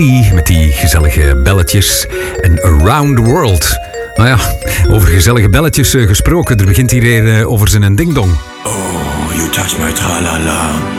Met die gezellige belletjes en Around the World. Nou ja, over gezellige belletjes gesproken. Er begint hier weer over zijn ding-dong. Oh, you touch my tra-la-la.